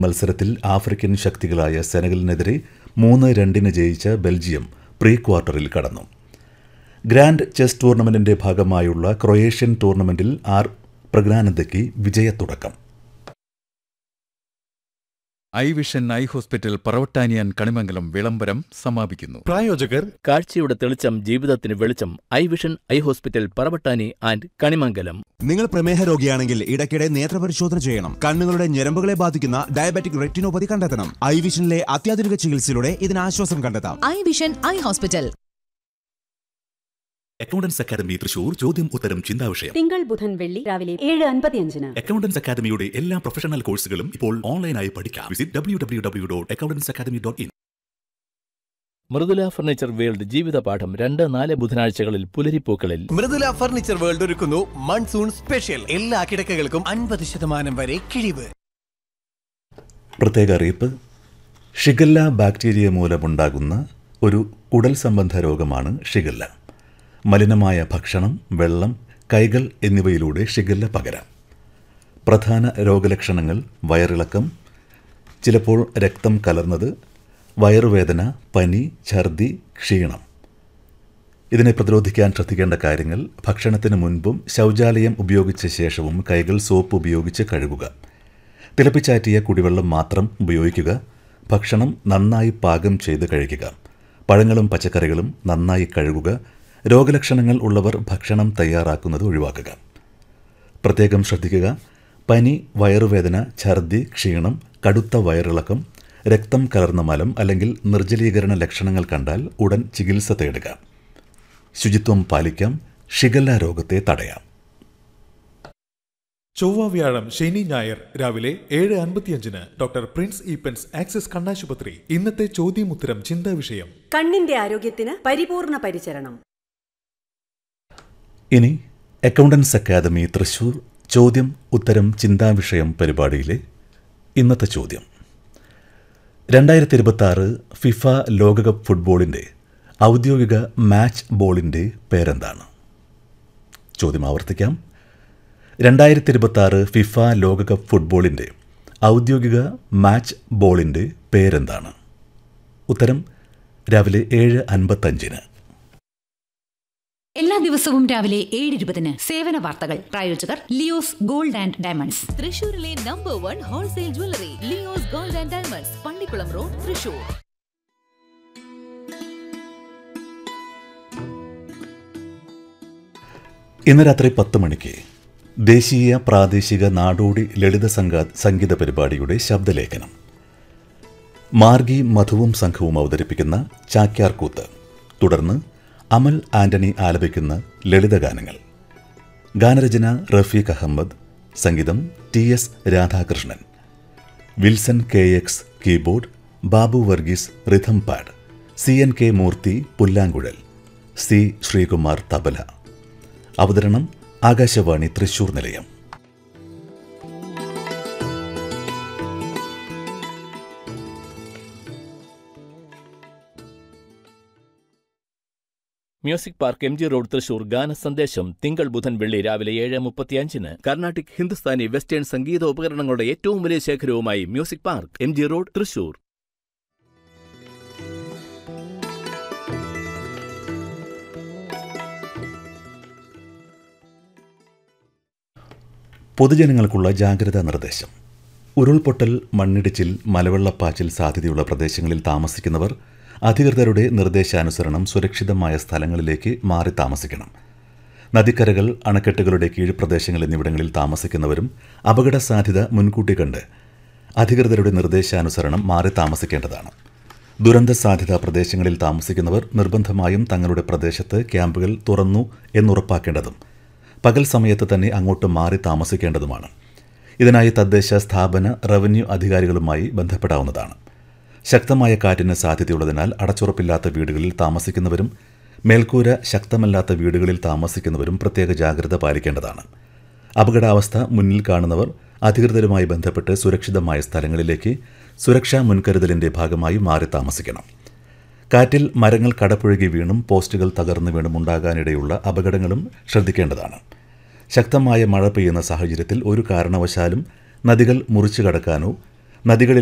മത്സരത്തിൽ ആഫ്രിക്കൻ ശക്തികളായ സെനഗലിനെതിരെ 3-2 ജയിച്ച Belgium pre ക്വാർട്ടറിൽ കടന്നു. ഗ്രാൻഡ് ചെസ് ടൂർണമെന്റിന്റെ ഭാഗമായുള്ള ക്രൊയേഷ്യൻ ടൂർണമെന്റിൽ പ്രഗ്നാനന്ദയ്ക്ക് വിജയത്തുടക്കം. I vision eye hospital പറവട്ടാനിയാൻ Kanimangalam വിളംബരം സമാപിക്കുന്നു. പ്രായോജകർ കാഴ്ചയുടെ തെളിച്ചം ജീവിതത്തിന് വെളിച്ചം. I vision eye hospital Paravattani and Kanimangalam. നിങ്ങൾ പ്രമേഹ രോഗിയാണെങ്കിൽ ഇടയ്ക്കിടെ നേത്രപരിശോധന ചെയ്യണം. കണ്ണുകളുടെ ഞരമ്പുകളെ ബാധിക്കുന്ന ഡയബറ്റിക് റെറ്റിനോപ്പതി കണ്ടെത്തണം. ഐ വിഷനിലെ അത്യാധുനിക ചികിത്സയിലൂടെ ഇതിന് ആശ്വാസം കണ്ടെത്താം. I vision eye hospital. Accountants academy Thrissur ചോദ്യം ഉത്തരം ചിന്താവിഷയം തിങ്കൾ ബുധൻ വെള്ളി രാവിലെ 7:55. അക്കൗണ്ടൻസ് അക്കാദമിയുടെ എല്ലാ പ്രൊഫഷണൽ കോഴ്സുകളും ഇപ്പോൾ ഓൺലൈനായി പഠിക്കാം. Visit www.accountanceacademy.in. Mridula furniture world ജീവിതപാഠം 2-4 ബുധനാഴ്ചകളിൽ പുലരിപ്പൂക്കളിൽ. Mridula furniture world ഒരുക്കുന്നു മൺസൂൺ സ്പെഷ്യൽ. എല്ലാ കിടക്കകൾക്കും 50% വരെ കിഴിവ്. പ്രത്യേക അറിയിപ്പ്. ഷിഗല്ല ബാക്ടീരിയ മൂലമുണ്ടാകുന്ന ഒരു കുടൽ സംബന്ധ രോഗമാണ് ഷിഗല്ല. മലിനമായ ഭക്ഷണം, വെള്ളം, കൈകൾ എന്നിവയിലൂടെ ഷിഗല്ല പകരാം. പ്രധാന രോഗലക്ഷണങ്ങൾ വയറിളക്കം, ചിലപ്പോൾ രക്തം കലർന്നത്, വയറുവേദന, പനി, ഛർദി, ക്ഷീണം. ഇതിനെ പ്രതിരോധിക്കാൻ ശ്രദ്ധിക്കേണ്ട കാര്യങ്ങൾ: ഭക്ഷണത്തിന് മുൻപും ശൗചാലയം ഉപയോഗിച്ച ശേഷവും കൈകൾ സോപ്പ് ഉപയോഗിച്ച് കഴുകുക. തിളപ്പിച്ചാറ്റിയ കുടിവെള്ളം മാത്രം ഉപയോഗിക്കുക. ഭക്ഷണം നന്നായി പാകം ചെയ്ത് കഴിക്കുക. പഴങ്ങളും പച്ചക്കറികളും നന്നായി കഴുകുക. രോഗലക്ഷണങ്ങൾ ഉള്ളവർ ഭക്ഷണം തയ്യാറാക്കുന്നത് ഒഴിവാക്കുക. പ്രത്യേകം ശ്രദ്ധിക്കുക: പനി, വയറുവേദന, ഛർദി, ക്ഷീണം, കടുത്ത വയറിളക്കം, രക്തം കലർന്ന മലം അല്ലെങ്കിൽ നിർജ്ജലീകരണ ലക്ഷണങ്ങൾ കണ്ടാൽ ഉടൻ ചികിത്സ തേടുക. ശുചിത്വം പാലിക്കാം. ഷിഗല്ല രോഗത്തെ തടയാം. ചൊവ്വ, വ്യാഴം, ശനി, ഞായർ രാവിലെ 7:55 ഡോക്ടർ പ്രിൻസ് ഈപ്പൻസ് ആക്സിസ് കണ്ണാശുപത്രി. ഇന്നത്തെ ചോദ്യമുത്തരം ചിന്താവിഷയം. കണ്ണിന്റെ ആരോഗ്യത്തിന് പരിപൂർണ പരിചരണം. ഇനി അക്കൗണ്ടൻസ് അക്കാദമി തൃശൂർ ചോദ്യം ഉത്തരം ചിന്താവിഷയം പരിപാടിയിലെ ഇന്നത്തെ ചോദ്യം: 2026 ഫിഫ ലോകകപ്പ് ഫുട്ബോളിൻ്റെ ഔദ്യോഗിക മാച്ച് ബോളിൻ്റെ പേരെന്താണ്? ചോദ്യം ആവർത്തിക്കാം. 2026 ഫിഫ ലോകകപ്പ് ഫുട്ബോളിൻ്റെ ഔദ്യോഗിക മാച്ച് ബോളിൻ്റെ പേരെന്താണ്? ഉത്തരം രാവിലെ 7:55. എല്ലാ ദിവസവും രാവിലെ 7:20 സേവന വാർത്തകൾ. പ്രായോജകർ ലിയോസ് ഗോൾഡ് ആൻഡ് ഡയമണ്ട്സ്. തൃശൂരിലെ number 1 wholesale jewellery Leo's gold and diamonds, Pallikkulam road, Thrissur. ഇന്ന് രാത്രി 10 മണിക്ക് ദേശീയ പ്രാദേശിക നാടോടി ലളിത സംഗീത പരിപാടിയുടെ ശബ്ദലേഖനം. മാർഗി മധുവും സംഘവും അവതരിപ്പിക്കുന്ന ചാക്യാർകൂത്ത്. തുടർന്ന് അമൽ ആന്റണി ആലപിക്കുന്ന ലളിതഗാനങ്ങൾ. ഗാനരചന റഫീഖ് അഹമ്മദ്. സംഗീതം TS Radhakrishnan. Wilson KX keyboard. Babu Varghese rhythm pad. CNK മൂർത്തി പുല്ലാങ്കുഴൽ. C ശ്രീകുമാർ തബല. അവതരണം ആകാശവാണി തൃശൂർ നിലയം. Music park MG road Thrissur. ഗാന സന്ദേശം തിങ്കൾ ബുധൻ വെള്ളി രാവിലെ 7:35. കർണാട്ടിക്, ഹിന്ദുസ്ഥാനി, വെസ്റ്റേൺ സംഗീത ഉപകരണങ്ങളുടെ ഏറ്റവും വലിയ ശേഖരവുമായി music park MG road Thrissur. പൊതുജനങ്ങൾക്കുള്ള ജാഗ്രതാ നിർദ്ദേശം. ഉരുൾപൊട്ടൽ, മണ്ണിടിച്ചിൽ, മലവെള്ളപ്പാച്ചിൽ സാധ്യതയുള്ള പ്രദേശങ്ങളിൽ താമസിക്കുന്നവർ അധികൃതരുടെ നിർദ്ദേശാനുസരണം സുരക്ഷിതമായ സ്ഥലങ്ങളിലേക്ക് മാറി താമസിക്കണം. നദിക്കരകൾ, അണക്കെട്ടുകളുടെ കീഴ്പ്രദേശങ്ങൾ എന്നിവിടങ്ങളിൽ താമസിക്കുന്നവരും അപകട സാധ്യത മുൻകൂട്ടി കണ്ട് അധികൃതരുടെ നിർദ്ദേശാനുസരണം മാറി താമസിക്കേണ്ടതാണ്. ദുരന്ത സാധ്യതാ പ്രദേശങ്ങളിൽ താമസിക്കുന്നവർ നിർബന്ധമായും തങ്ങളുടെ പ്രദേശത്ത് ക്യാമ്പുകൾ തുറന്നു എന്നുറപ്പാക്കേണ്ടതും പകൽ സമയത്ത് തന്നെ അങ്ങോട്ട് മാറി താമസിക്കേണ്ടതുമാണ്. ഇതിനായി തദ്ദേശ സ്ഥാപന, റവന്യൂ അധികാരികളുമായി ബന്ധപ്പെടാവുന്നതാണ്. ശക്തമായ കാറ്റിന് സാധ്യതയുള്ളതിനാൽ അടച്ചുറപ്പില്ലാത്ത വീടുകളിൽ താമസിക്കുന്നവരും മേൽക്കൂര ശക്തമല്ലാത്ത വീടുകളിൽ താമസിക്കുന്നവരും പ്രത്യേക ജാഗ്രത പാലിക്കേണ്ടതാണ്. അപകടാവസ്ഥ മുന്നിൽ കാണുന്നവർ അധികൃതരുമായി ബന്ധപ്പെട്ട് സുരക്ഷിതമായ സ്ഥലങ്ങളിലേക്ക് സുരക്ഷാ മുൻകരുതലിന്റെ ഭാഗമായി മാറി താമസിക്കണം. കാറ്റിൽ മരങ്ങൾ കടപുഴകി വീണും പോസ്റ്റുകൾ തകർന്നു വീണും ഉണ്ടാകാനിടയുള്ള അപകടങ്ങളും ശ്രദ്ധിക്കേണ്ടതാണ്. ശക്തമായ മഴ പെയ്യുന്ന സാഹചര്യത്തിൽ ഒരു കാരണവശാലും നദികൾ മുറിച്ചു കടക്കാനോ നദികളിൽ